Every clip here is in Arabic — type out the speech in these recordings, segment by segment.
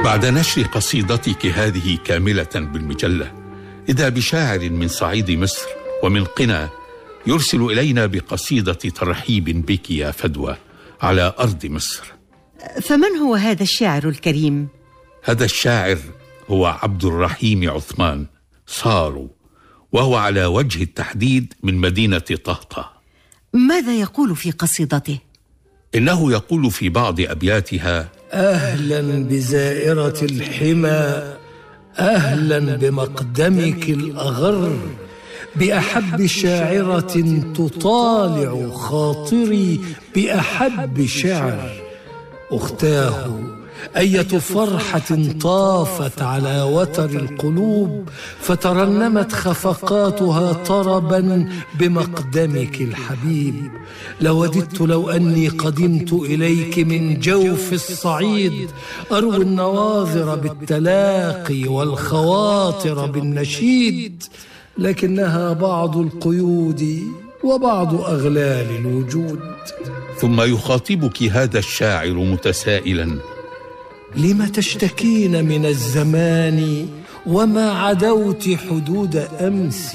بعد نشر قصيدتك هذه كاملة بالمجلة، إذا بشاعر من صعيد مصر ومن قنا يرسل إلينا بقصيدة ترحيب بك يا فدوى على أرض مصر. فمن هو هذا الشاعر الكريم؟ هذا الشاعر هو عبد الرحيم عثمان صارو، وهو على وجه التحديد من مدينة طهطا. ماذا يقول في قصيدته؟ إنه يقول في بعض أبياتها: أهلا بزائرة الحمى، أهلا بمقدمك الأغر، بأحب شاعرة تطالع خاطري بأحب شعر. أختاه أية فرحة طافت على وتر القلوب، فترنمت خفقاتها طربا بمقدمك الحبيب. لوددت لو أني قدمت إليك من جوف الصعيد، أروي النواظر بالتلاقي والخواطر بالنشيد، لكنها بعض القيود وبعض أغلال الوجود. ثم يخاطبك هذا الشاعر متسائلا: لم تشتكين من الزمان وما عدوت حدود أمسي؟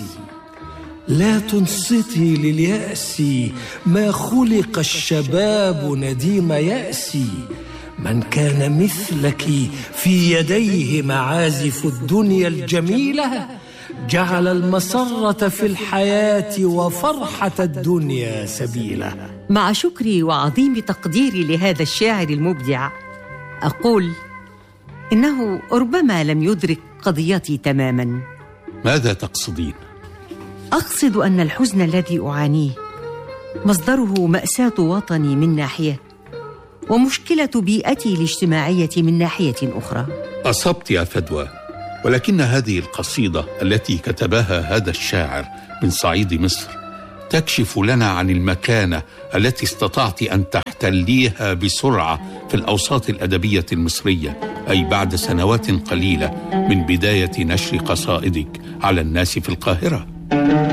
لا تنصتي لليأس، ما خلق الشباب نديم يأسي. من كان مثلك في يديه معازف الدنيا الجميلة، جعل المسرة في الحياة وفرحة الدنيا سبيلة. مع شكري وعظيم تقديري لهذا الشاعر المبدع، أقول إنه ربما لم يدرك قضيتي تماما. ماذا تقصدين؟ أقصد أن الحزن الذي أعانيه مصدره مأساة وطني من ناحية، ومشكلة بيئتي الاجتماعية من ناحية أخرى. أصبت يا فدوى، ولكن هذه القصيدة التي كتبها هذا الشاعر من صعيد مصر تكشف لنا عن المكانة التي استطعت أن تحتليها بسرعة في الأوساط الأدبية المصرية، أي بعد سنوات قليلة من بداية نشر قصائدك على الناس في القاهرة.